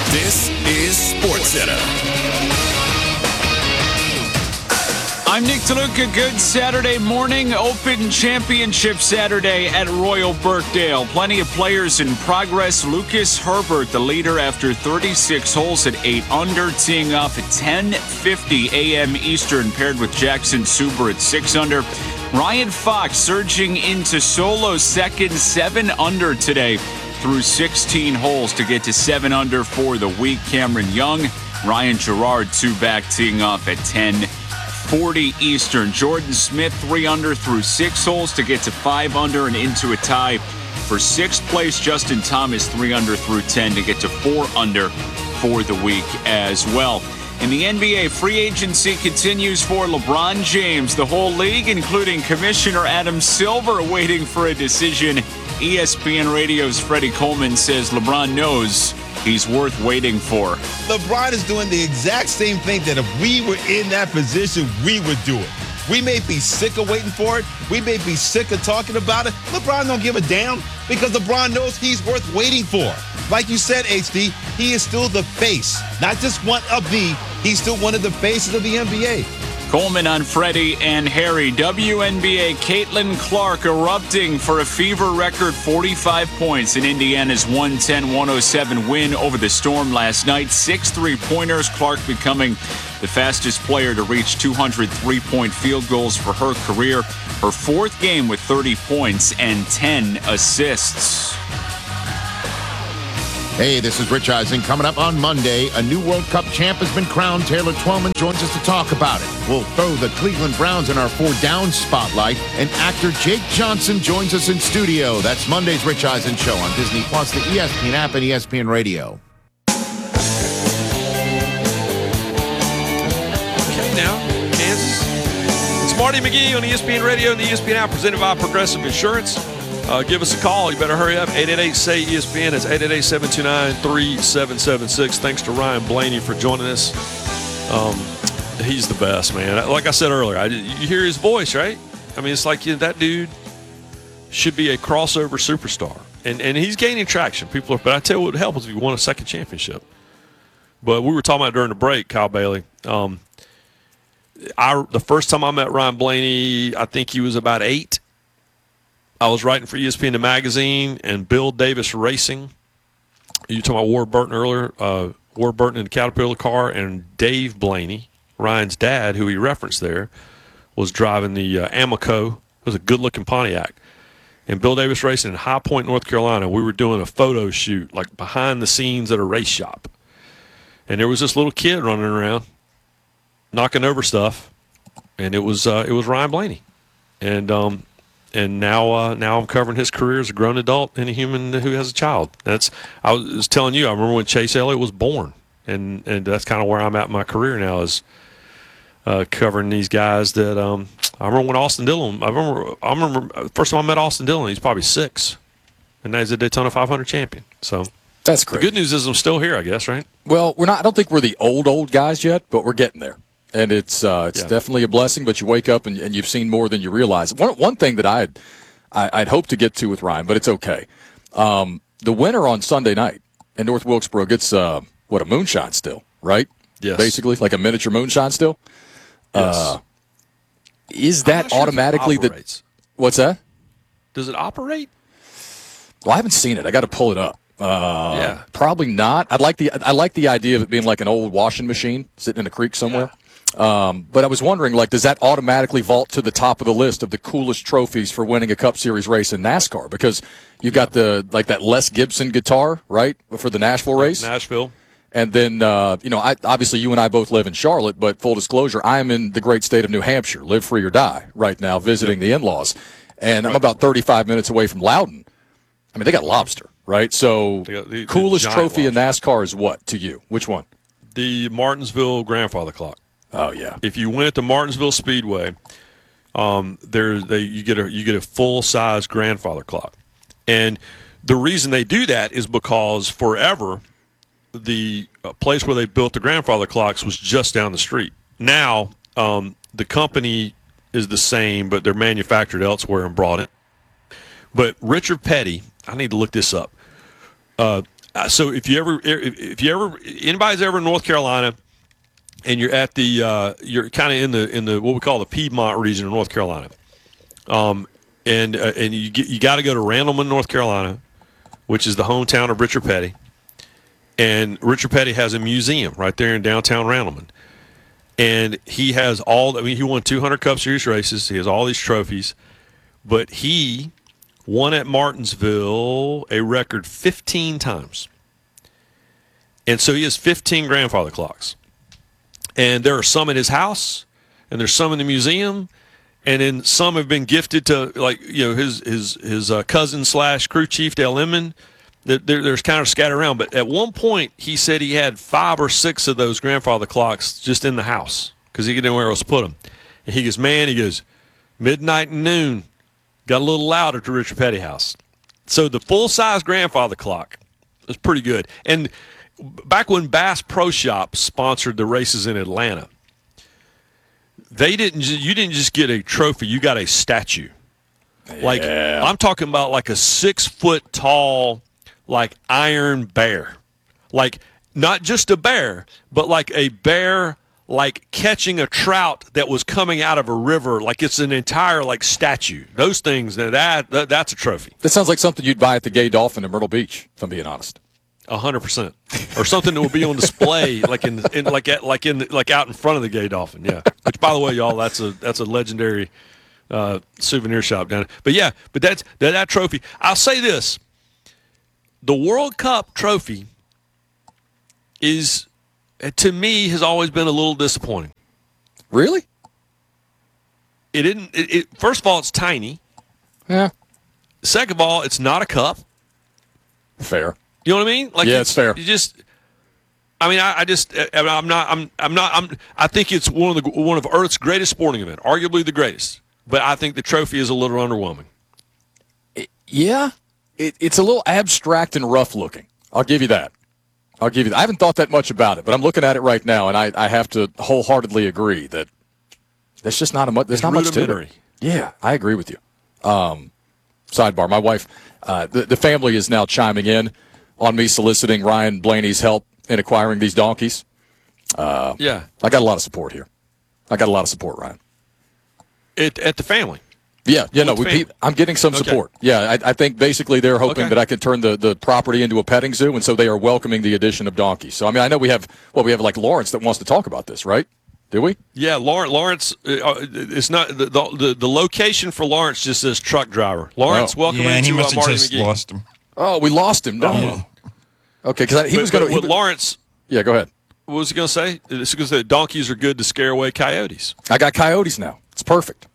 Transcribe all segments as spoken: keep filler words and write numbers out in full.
This is SportsCenter. I'm Nick DeLuca. Good Saturday morning. Open Championship Saturday at Royal Birkdale. Plenty of players in progress. Lucas Herbert, the leader after thirty-six holes at eight under, teeing off at ten fifty a.m. Eastern, paired with Jackson Suber at six under. Ryan Fox surging into solo second, seven under today through sixteen holes to get to seven under for the week. Cameron Young, Ryan Gerard, two back, teeing off at ten forty Eastern. Jordan Smith, three under through six holes to get to five under and into a tie for sixth place. Justin Thomas, three under through ten to get to four under for the week as well. In the N B A, free agency continues for LeBron James. The whole league, including Commissioner Adam Silver, waiting for a decision. E S P N Radio's Freddie Coleman says LeBron knows he's worth waiting for. LeBron is doing the exact same thing that if we were in that position, we would do it. We may be sick of waiting for it. We may be sick of talking about it. LeBron don't give a damn because LeBron knows he's worth waiting for. Like you said, H D, he is still the face, not just one of the, he's still one of the faces of the N B A. Coleman on Freddie and Harry. W N B A, Caitlin Clark erupting for a fever record forty-five points in Indiana's one ten one oh seven win over the Storm last night. Six three-pointers, Clark becoming the fastest player to reach two hundred three-point field goals for her career. Her fourth game with thirty points and ten assists. Hey, this is Rich Eisen. Coming up on Monday, a new World Cup champ has been crowned. Taylor Twellman joins us to talk about it. We'll throw the Cleveland Browns in our four down spotlight. And actor Jake Johnson joins us in studio. That's Monday's Rich Eisen Show on Disney Plus, the E S P N app, and E S P N Radio. Okay, now, Kansas. It's Marty McGee on E S P N Radio and the E S P N app, presented by Progressive Insurance. Uh, give us a call. You better hurry up. eight eight eight, S A Y, E S P N. It's eight eight eight, seven two nine, three seven seven six. Thanks to Ryan Blaney for joining us. Um, he's the best, man. Like I said earlier, I, you hear his voice, right? I mean, it's like you know, that dude should be a crossover superstar. And and he's gaining traction. People are, but I tell you what would help is if he won a second championship. But we were talking about during the break, Kyle Bailey. Um, I the first time I met Ryan Blaney, I think he was about eight. I was writing for E S P N the magazine and Bill Davis Racing. You were talking about Ward Burton earlier. Uh, Ward Burton in the Caterpillar car, and Dave Blaney, Ryan's dad, who he referenced there, was driving the uh, Amoco. It was a good-looking Pontiac. And Bill Davis Racing in High Point, North Carolina, we were doing a photo shoot, like behind the scenes at a race shop. And there was this little kid running around, knocking over stuff, and it was uh, it was Ryan Blaney. And um, and now uh, now I'm covering his career as a grown adult and a human who has a child. That's I was telling you, I remember when Chase Elliott was born, and and that's kind of where I'm at in my career now, is uh, covering these guys that um, I remember when Austin Dillon. I remember I remember first time I met Austin Dillon, he's probably six, and now he's a Daytona five hundred champion. So that's great. The good news is I'm still here, I guess, right? Well, we're not. I don't think we're the old old guys yet, but we're getting there. And it's uh, it's yeah. definitely a blessing, but you wake up and, and you've seen more than you realize. One one thing that I'd, I, I'd hoped to get to with Ryan, but it's okay. Um, the winner on Sunday night in North Wilkesboro gets, uh, what, a moonshine still, right? Yes. Basically, like a miniature moonshine still? Yes. Uh, is that sure automatically the – what's that? Does it operate? Well, I haven't seen it. I got to pull it up. Uh, yeah. Probably not. I'd like the I like the idea of it being like an old washing machine sitting in a creek somewhere. Yeah. Um, but I was wondering, like, does that automatically vault to the top of the list of the coolest trophies for winning a Cup Series race in NASCAR? Because you've got the like that Les Gibson guitar, right, for the Nashville race. Nashville. And then, uh, you know, I, obviously you and I both live in Charlotte, but full disclosure, I am in the great state of New Hampshire, live free or die right now, visiting the in-laws. And right. I'm about thirty-five minutes away from Loudon. I mean, they got lobster, right? So the, the coolest trophy lobster. in NASCAR is what to you? Which one? The Martinsville grandfather clock. Oh yeah. If you went to Martinsville Speedway, um, there they you get a you get a full size grandfather clock, and the reason they do that is because forever the uh, place where they built the grandfather clocks was just down the street. Now um, the company is the same, but they're manufactured elsewhere and brought in. But Richard Petty, I need to look this up. Uh, uh, so if you ever, if, if you ever, anybody's ever in North Carolina, and you're at the, uh, you're kind of in the in the what we call the Piedmont region of North Carolina, um, and uh, and you get, you got to go to Randleman, North Carolina, which is the hometown of Richard Petty, and Richard Petty has a museum right there in downtown Randleman, and he has all. I mean, he won two hundred Cup Series races. He has all these trophies, but he won at Martinsville a record fifteen times, and so he has fifteen grandfather clocks. And there are some at his house, and there's some in the museum, and then some have been gifted to, like, you know, his his his uh, cousin slash crew chief Dale Inman. They're, there's kind of scattered around, but at one point he said he had five or six of those grandfather clocks just in the house because he didn't know where else to put them. And he goes, man, he goes, midnight and noon got a little louder to Richard Petty House. So the full size grandfather clock is pretty good. And back when Bass Pro Shop sponsored the races in Atlanta, they didn't. You didn't just get a trophy; you got a statue. Like Yeah. I'm talking about, like a six foot tall, like iron bear, like not just a bear, but like a bear, like catching a trout that was coming out of a river. Like it's an entire like statue. Those things that that that's a trophy. That sounds like something you'd buy at the Gay Dolphin in Myrtle Beach, if I'm being honest. A hundred percent, or something that will be on display, like in, in like at, like in like out in front of the Gay Dolphin. Yeah, which, by the way, y'all, that's a that's a legendary uh, souvenir shop down there. But yeah, but that's that, that trophy. I'll say this: the World Cup trophy is, to me, has always been a little disappointing. Really? It didn't. It, it first of all, it's tiny. Yeah. Second of all, it's not a cup. Fair. You know what I mean? Like, yeah, it's, it's fair. You just, I mean, I, I just, I'm not, I'm, I'm not, I'm. I think it's one of the one of Earth's greatest sporting event, arguably the greatest. But I think the trophy is a little underwhelming. It, yeah, it, it's a little abstract and rough looking. I'll give you that. I'll give you that. I haven't thought that much about it, but I'm looking at it right now, and I, I have to wholeheartedly agree that there's just not a much. There's It's not much to rudimentary. it. Yeah, I agree with you. Um, sidebar: my wife, uh, the the family is now chiming in on me soliciting Ryan Blaney's help in acquiring these donkeys. Uh, yeah. I got a lot of support here. I got a lot of support, Ryan. It, at the family. Yeah, yeah, no, With we, fam- I'm getting some Okay. support. Yeah, I, I think basically they're hoping Okay. that I can turn the, the property into a petting zoo, and so they are welcoming the addition of donkeys. So, I mean, I know we have, well, we have like Lawrence that wants to talk about this, right? Do we? Yeah, Lawrence. Lawrence, uh, it's not the, the the location for Lawrence just says truck driver. Lawrence, Oh. welcome Yeah, and he into uh, must have Marty just McGee. lost him. Oh, we lost him. No. Yeah. Okay, because he But- was going but with to. Lawrence. Yeah, go ahead. What was he going to say? It's going to say donkeys are good to scare away coyotes. I got coyotes now. It's perfect.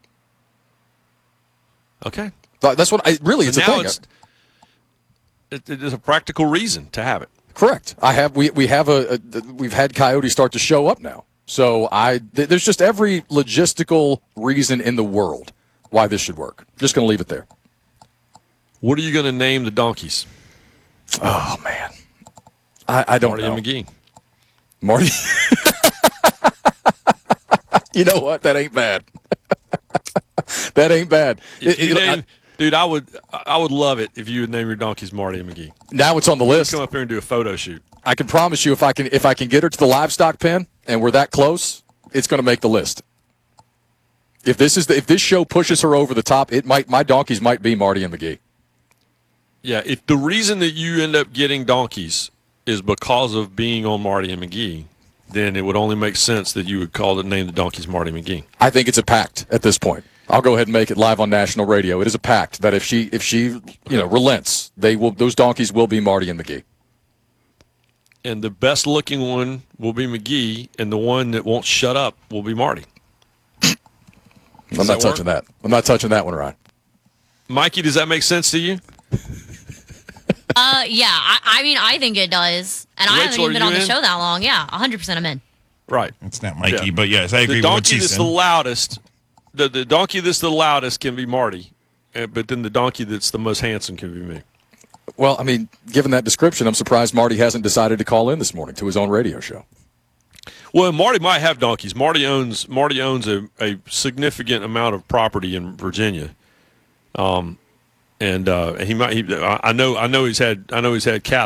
Okay. Th- That's what I really. It's a now thing. it's it, it is a practical reason to have it. Correct. I have. We we have a, a. We've had coyotes start to show up now. So I. Th- there's just every logistical reason in the world why this should work. Just going to leave it there. What are you going to name the donkeys? Oh man, I, I don't Marty know. and McGee. Marty. You know what? That ain't bad. That ain't bad. If It- you it- I- name- dude, I would I would love it if you would name your donkeys Marty and McGee. now it's on the list. Come up here and do a photo shoot. I can promise you, if I can, if I can get her to the livestock pen, and we're that close, it's going to make the list. If this is the, if this show pushes her over the top, it might. My donkeys might be Marty and McGee. Yeah, if the reason that you end up getting donkeys is because of being on Marty and McGee, then it would only make sense that you would call the name the donkeys Marty McGee. I think it's a pact at this point. I'll go ahead and make it live on national radio. It is a pact that if she if she you know relents, they will those donkeys will be Marty and McGee. And the best looking one will be McGee, and the one that won't shut up will be Marty. I'm not that touching work? that. I'm not touching that one, Ryan. Mikey, does that make sense to you? Uh, yeah. I, I mean, I think it does, and I haven't Rachel, even are been you on the in? show that long. Yeah, one hundred percent I'm in. Right. It's not Mikey, Yeah. but yes, I agree The with what donkey she that's said. the loudest, the, the donkey that's the loudest can be Marty, uh, but then the donkey that's the most handsome can be me. Well, I mean, given that description, I'm surprised Marty hasn't decided to call in this morning to his own radio show. Well, Marty might have donkeys. Marty owns Marty owns a, a significant amount of property in Virginia, um, and uh, he might. He, I I know I know he's had I know he's had cattle,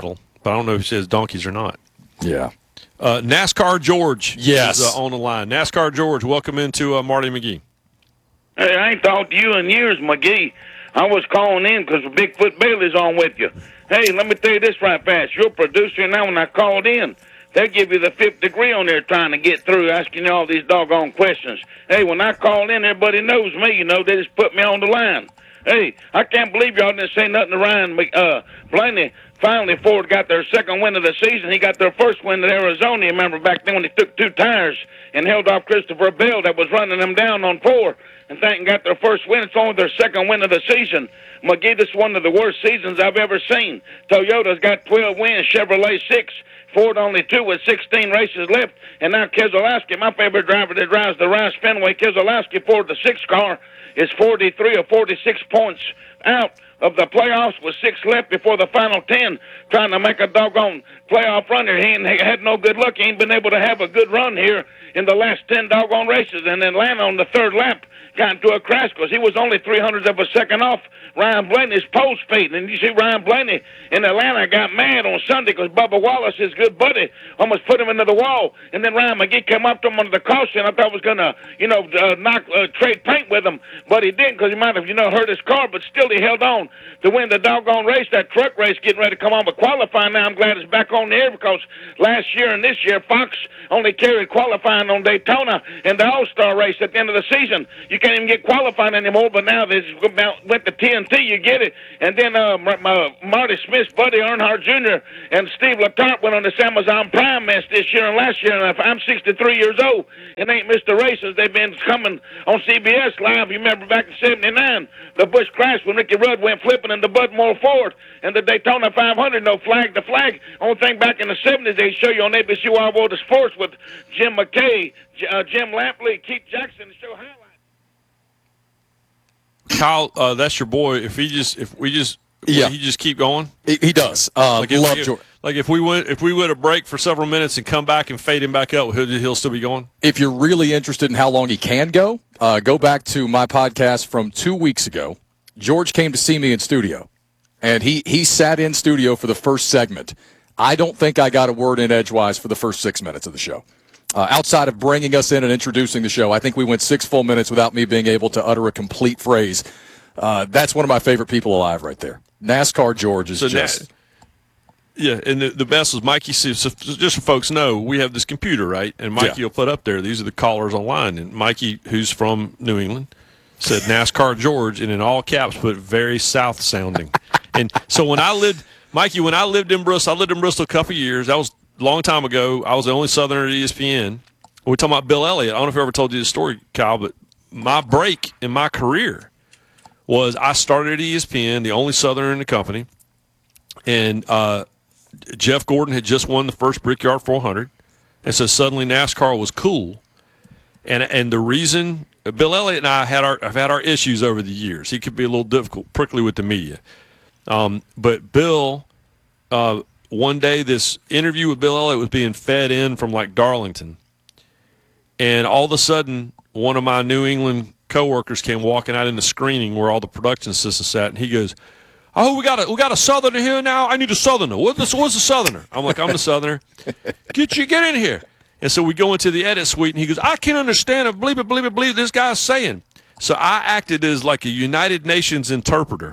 but I don't know if he says donkeys or not. Yeah. Uh, NASCAR George yes. is uh, on the line. NASCAR George, welcome into uh, Marty McGee. Hey, I ain't talked to you in years, McGee. I was calling in because Bigfoot Bailey's on with you. Hey, let me tell you this right fast. You're a producer now. When I called in, they give you the fifth degree on there trying to get through, asking you all these doggone questions. Hey, when I called in, everybody knows me. You know, they just put me on the line. Hey, I can't believe y'all didn't say nothing to Ryan uh, Blaney. Finally, Ford got their second win of the season. He got their first win at Arizona. You remember back then when he took two tires and held off Christopher Bell that was running them down on four. And thank got their first win. It's only their second win of the season. McGee, this is one of the worst seasons I've ever seen. Toyota's got twelve wins, Chevrolet six, Ford only two with sixteen races left. And now Keselowski, my favorite driver that drives the Rice Fenway, Keselowski Ford, the sixth car, is forty-three or forty-six points out of the playoffs with six left before the final ten, trying to make a doggone playoff run here. He ain't had no good luck. He ain't been able to have a good run here in the last ten doggone races. And Atlanta on the third lap got into a crash because he was only three hundredths of a second off Ryan Blaney's pole speed. And you see Ryan Blaney in Atlanta got mad on Sunday because Bubba Wallace, his good buddy, almost put him into the wall. And then Ryan McGee came up to him under the caution. I thought was going to, you know, uh, knock uh, trade paint with him. But he didn't because he might have, you know, hurt his car. But still he held on to win the doggone race. That truck race getting ready to come on. But qualifying now, I'm glad it's back on the air because last year and this year, Fox only carried qualifying on Daytona and the All-Star race at the end of the season. You can't even get qualifying anymore, but now they went to T N T, you get it. And then uh, my, Marty Smith's buddy, Earnhardt Junior, and Steve Letarte went on this Amazon Prime mess this year and last year, and I'm sixty-three years old and ain't missed the races. They've been coming on C B S Live. You remember back in seventy-nine, the Busch crash when Ricky Rudd went flipping in the Budmore Ford and the Daytona five hundred, no flag to flag. Only thing back in the seventies, they show you on A B C Wild World of Sports with Jim McKay, uh, Jim Lampley, Keith Jackson to show highlights. Kyle, uh, that's your boy. If he just, if we just, yeah, he just keep going. He, he does. Uh, like if, love if, George. Like if we went, if we went a break for several minutes and come back and fade him back up, he'll, he'll still be going. If you're really interested in how long he can go, uh, go back to my podcast from two weeks ago. George came to see me in studio, and he he sat in studio for the first segment. I don't think I got a word in edgewise for the first six minutes of the show. Uh, outside of bringing us in and introducing the show, I think we went six full minutes without me being able to utter a complete phrase. Uh, that's one of my favorite people alive right there. NASCAR George is so just... Na- yeah, and the, the best was Mikey. So just so folks know, we have this computer, right? And Mikey yeah. will put up there, these are the callers online. And Mikey, who's from New England, said NASCAR George, and in all caps put very South sounding. And so when I lived, Mikey, when I lived in Bristol, I lived in Bristol a couple of years. That was a long time ago. I was the only Southerner at E S P N. We're talking about Bill Elliott. I don't know if I ever told you this story, Kyle, but my break in my career was I started at E S P N, the only Southerner in the company, and uh, Jeff Gordon had just won the first Brickyard four hundred, and so suddenly NASCAR was cool. And and the reason Bill Elliott and I had our have had our issues over the years. He could be a little difficult, prickly with the media. Um, but Bill, uh, one day this interview with Bill Elliott was being fed in from like Darlington, and all of a sudden one of my New England coworkers came walking out in the screening where all the production assistants sat, and he goes, "Oh, we got a we got a Southerner here now. I need a Southerner. What's what's a Southerner?" I'm like, "I'm the Southerner. Get you get in here." And so we go into the edit suite, and he goes, "I can't understand it. Believe it, believe it, believe it, this guy's saying." So I acted as like a United Nations interpreter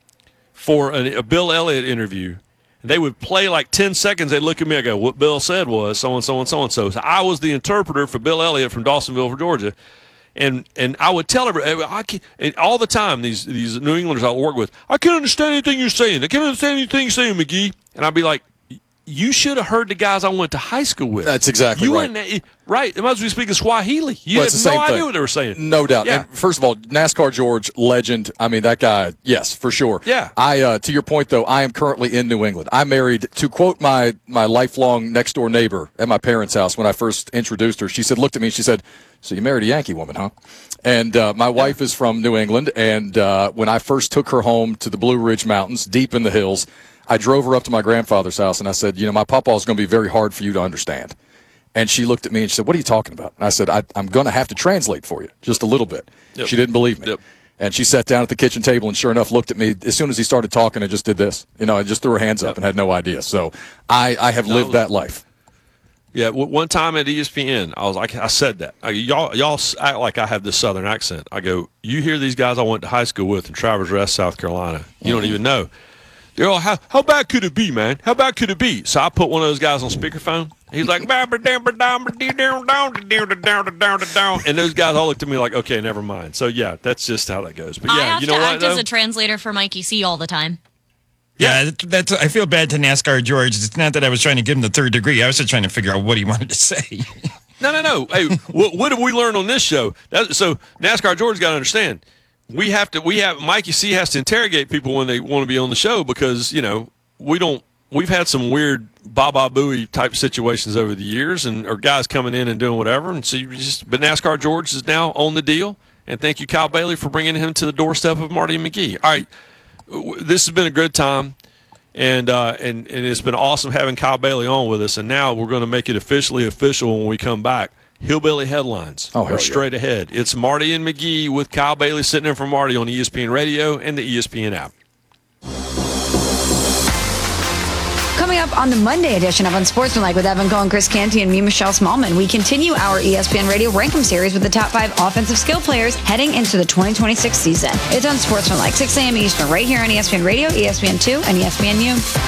for a, a Bill Elliott interview. They would play like ten seconds. They'd look at me. I go, "What Bill said was so and so and so and so." So I was the interpreter for Bill Elliott from Dawsonville, Georgia. And and I would tell everybody, I can't, and all the time, these these New Englanders I work with, "I can't understand anything you're saying. I can't understand anything you're saying, McGee." And I'd be like, "You should have heard the guys I went to high school with." That's exactly you right. Went, right. They must be speaking Swahili. You well, had the no idea thing. what they were saying. No doubt. Yeah. And first of all, NASCAR George, legend. I mean, that guy, yes, for sure. Yeah. I, uh, to your point, though, I am currently in New England. I married, to quote my, my lifelong next-door neighbor at my parents' house when I first introduced her, she said, looked at me and she said, "So you married a Yankee woman, huh?" And uh, my wife is from New England, and uh, when I first took her home to the Blue Ridge Mountains, deep in the hills, I drove her up to my grandfather's house, and I said, "You know, my papa is going to be very hard for you to understand." And she looked at me and she said, "What are you talking about?" And I said, I, I'm going to have to translate for you just a little bit. Yep. She didn't believe me. Yep. And she sat down at the kitchen table and sure enough looked at me as soon as he started talking and just did this. You know, and just threw her hands up and had no idea. So I, I have lived that life. Yeah, w- one time at E S P N, I was like, I said that. I, y'all, y'all act like I have this Southern accent. I go, you hear these guys I went to high school with in Travelers Rest, South Carolina. You don't even know. They're all, how, how bad could it be, man? How bad could it be? So I put one of those guys on speakerphone. He's like, and those guys all looked at me like, okay, never mind. So, yeah, that's just how that goes. But, yeah, I have you know to what? act though? as a translator for Mikey C all the time. Yeah, that's. I feel bad to NASCAR George. It's not that I was trying to give him the third degree. I was just trying to figure out what he wanted to say. No, no, no. Hey, what, what did we learn on this show? That, so NASCAR George got to understand. We have to. We have Mikey C has to interrogate people when they want to be on the show because you know we don't. We've had some weird Baba Booey type situations over the years, and or guys coming in and doing whatever. And so you just. But NASCAR George is now on the deal, and thank you, Kyle Bailey, for bringing him to the doorstep of Marty and McGee. All right. This has been a good time, and uh, and and it's been awesome having Kyle Bailey on with us. And now we're going to make it officially official when we come back. Hillbilly Headlines oh, are straight yeah. ahead. It's Marty and McGee with Kyle Bailey sitting in for Marty on E S P N Radio and the E S P N app. Coming up on the Monday edition of Unsportsmanlike with Evan Cohen, Chris Canty, and me, Michelle Smallman, we continue our E S P N Radio Rankem series with the top five offensive skill players heading into the twenty twenty-six season. It's Unsportsmanlike, six a.m. Eastern, right here on E S P N Radio, E S P N two, and E S P N U.